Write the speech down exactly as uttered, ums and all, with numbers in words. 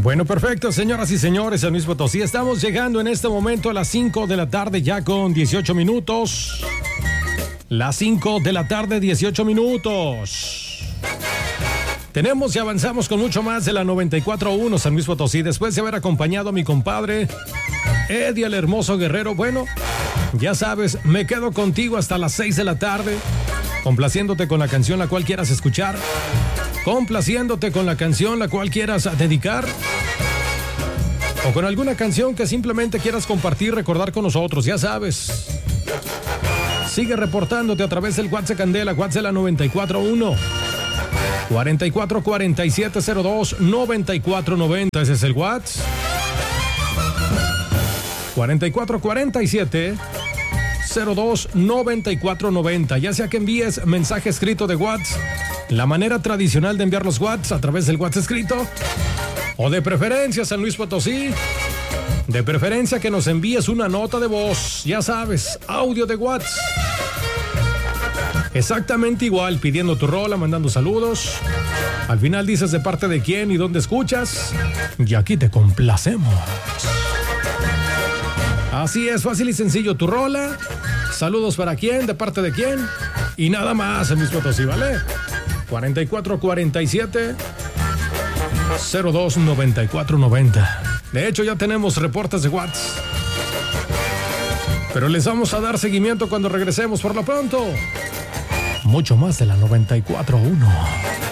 Bueno, perfecto, señoras y señores, San Luis Potosí. Estamos llegando en este momento a las cinco de la tarde, ya con dieciocho minutos. Las cinco de la tarde, dieciocho minutos. Tenemos y avanzamos con mucho más de la noventa y cuatro punto uno San Luis Potosí. Después de haber acompañado a mi compadre Eddie el Hermoso Guerrero, bueno, ya sabes, me quedo contigo hasta las seis de la tarde, complaciéndote con la canción la cual quieras escuchar, complaciéndote con la canción la cual quieras dedicar, o con alguna canción que simplemente quieras compartir, recordar con nosotros, ya sabes. Sigue reportándote a través del WhatsApp Candela, WhatsApp la noventa y cuatro punto uno. cuarenta y cuatro cuarenta y siete cero dos noventa y cuatro noventa. Ese es el WhatsApp. cuarenta y cuatro cuarenta y siete cero dos noventa y cuatro noventa. Ya sea que envíes mensaje escrito de WhatsApp, la manera tradicional de enviar los WhatsApp a través del WhatsApp escrito, o de preferencia San Luis Potosí, de preferencia que nos envíes una nota de voz, ya sabes, audio de WhatsApp. Exactamente igual, pidiendo tu rola, mandando saludos. Al final dices de parte de quién y dónde escuchas, y aquí te complacemos. Así es, fácil y sencillo, tu rola, saludos para quién, de parte de quién, y nada más en Luis Potosí, ¿vale? cuarenta y cuatro cuarenta y siete cero dos noventa y cuatro noventa. De hecho, ya tenemos reportes de WhatsApp, pero les vamos a dar seguimiento cuando regresemos. Por lo pronto, mucho más de la noventa y cuatro punto uno.